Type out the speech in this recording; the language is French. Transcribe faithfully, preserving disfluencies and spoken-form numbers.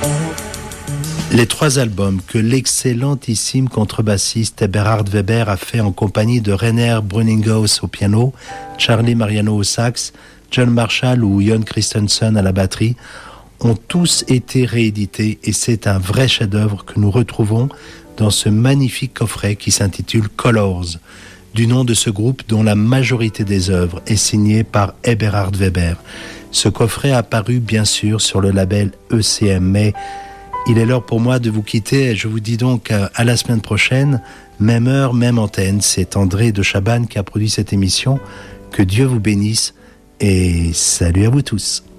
Les trois albums que l'excellentissime contrebassiste Eberhard Weber a fait en compagnie de Rainer Bruninghaus au piano, Charlie Mariano au sax, John Marshall ou Jon Christensen à la batterie, ont tous été réédités et c'est un vrai chef-d'œuvre que nous retrouvons dans ce magnifique coffret qui s'intitule Colors, du nom de ce groupe dont la majorité des œuvres est signée par Eberhard Weber. Ce coffret a paru bien sûr sur le label E C M, mais il est l'heure pour moi de vous quitter et je vous dis donc à la semaine prochaine, même heure, même antenne. C'est André de Chabannes qui a produit cette émission. Que Dieu vous bénisse et salut à vous tous.